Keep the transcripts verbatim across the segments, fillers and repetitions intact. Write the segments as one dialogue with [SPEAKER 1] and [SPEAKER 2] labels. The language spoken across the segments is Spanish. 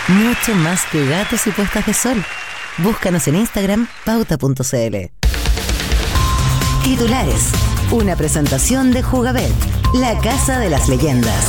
[SPEAKER 1] Mucho más que gatos y puestas de sol. Búscanos en Instagram, pauta punto c l. Titulares. Una presentación de Jugabet, la casa de las leyendas.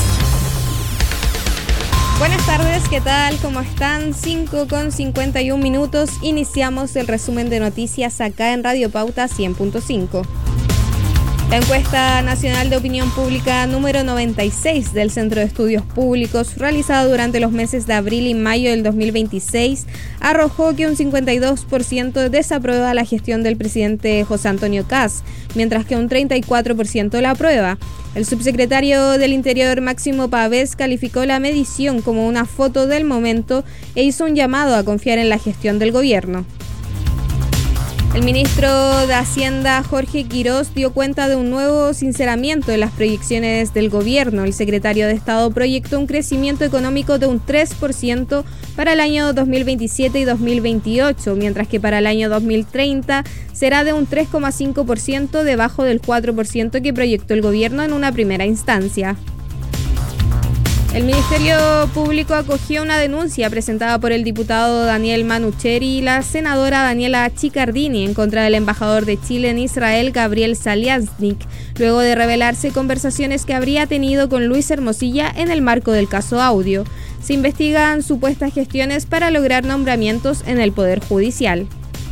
[SPEAKER 2] Buenas tardes, ¿qué tal? ¿Cómo están? cinco con cincuenta y un minutos. Iniciamos el resumen de noticias acá en Radio Pauta cien punto cinco. La encuesta nacional de opinión pública número noventa y seis del Centro de Estudios Públicos, realizada durante los meses de abril y mayo del dos mil veintiséis, arrojó que un cincuenta y dos por ciento desaprueba la gestión del presidente José Antonio Kast, mientras que un treinta y cuatro por ciento la aprueba. El subsecretario del Interior, Máximo Pavés, calificó la medición como una foto del momento e hizo un llamado a confiar en la gestión del gobierno. El ministro de Hacienda, Jorge Quirós, dio cuenta de un nuevo sinceramiento de las proyecciones del gobierno. El secretario de Estado proyectó un crecimiento económico de un tres por ciento para el año dos mil veintisiete y dos mil veintiocho, mientras que para el año dos mil treinta será de un tres coma cinco por ciento, debajo del cuatro por ciento que proyectó el gobierno en una primera instancia. El Ministerio Público acogió una denuncia presentada por el diputado Daniel Manucheri y la senadora Daniela Chicardini en contra del embajador de Chile en Israel, Gabriel Saliasnik, luego de revelarse conversaciones que habría tenido con Luis Hermosilla en el marco del caso Audio. Se investigan supuestas gestiones para lograr nombramientos en el Poder Judicial.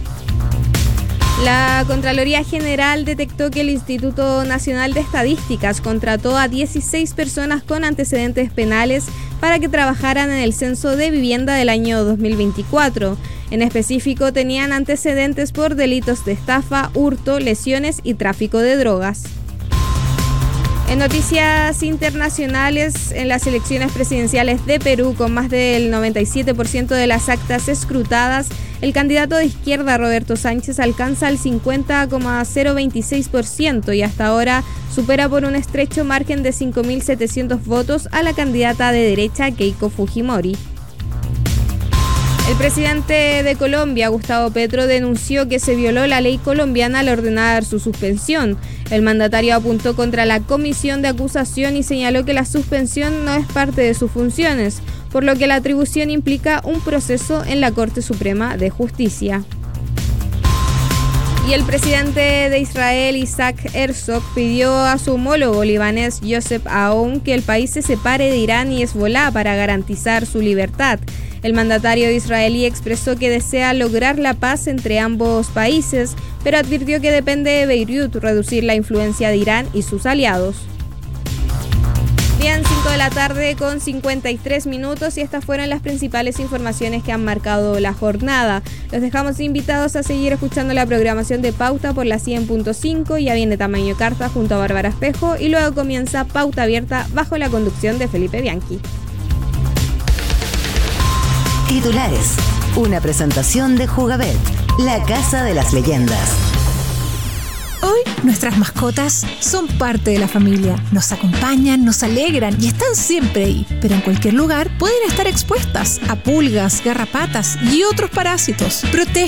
[SPEAKER 2] La Contraloría General detectó que el Instituto Nacional de Estadísticas contrató a dieciséis personas con antecedentes penales para que trabajaran en el censo de vivienda del año dos mil veinticuatro. En específico, tenían antecedentes por delitos de estafa, hurto, lesiones y tráfico de drogas. En noticias internacionales, en las elecciones presidenciales de Perú, con más del noventa y siete por ciento de las actas escrutadas, el candidato de izquierda, Roberto Sánchez, alcanza el cincuenta coma cero veintiséis por ciento y hasta ahora supera por un estrecho margen de cinco mil setecientos votos a la candidata de derecha, Keiko Fujimori. El presidente de Colombia, Gustavo Petro, denunció que se violó la ley colombiana al ordenar su suspensión. El mandatario apuntó contra la comisión de acusación y señaló que la suspensión no es parte de sus funciones, por lo que la atribución implica un proceso en la Corte Suprema de Justicia. Y el presidente de Israel, Isaac Herzog, pidió a su homólogo libanés, Joseph Aoun, que el país se separe de Irán y Hezbolá para garantizar su libertad. El mandatario israelí expresó que desea lograr la paz entre ambos países, pero advirtió que depende de Beirut reducir la influencia de Irán y sus aliados. Bien, cinco de la tarde con cincuenta y tres minutos y estas fueron las principales informaciones que han marcado la jornada. Los dejamos invitados a seguir escuchando la programación de Pauta por la cien punto cinco. Ya viene Tamaño Carta junto a Bárbara Espejo y luego comienza Pauta Abierta bajo la conducción de Felipe Bianchi.
[SPEAKER 1] Titulares. Una presentación de Jugabet, la casa de las leyendas.
[SPEAKER 3] Hoy nuestras mascotas son parte de la familia. Nos acompañan, nos alegran y están siempre ahí. Pero en cualquier lugar pueden estar expuestas a pulgas, garrapatas y otros parásitos. Protege